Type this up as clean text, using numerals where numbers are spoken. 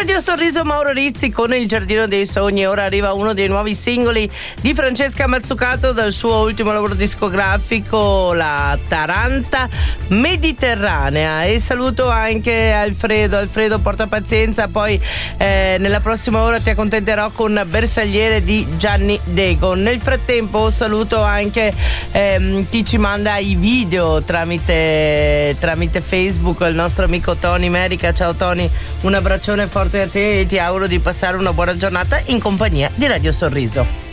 Radio Sorriso, Mauro Rizzi con Il Giardino dei Sogni. Ora arriva uno dei nuovi singoli di Francesca Mazzucato dal suo ultimo lavoro discografico, la Taranta Mediterranea. E saluto anche Alfredo porta pazienza, poi nella prossima ora ti accontenterò con Bersagliere di Gianni Dego. Nel frattempo saluto anche chi ci manda i video tramite Facebook, il nostro amico Tony Merica. Ciao Tony, un abbraccione forte a te e ti auguro di passare una buona giornata in compagnia di Radio Sorriso.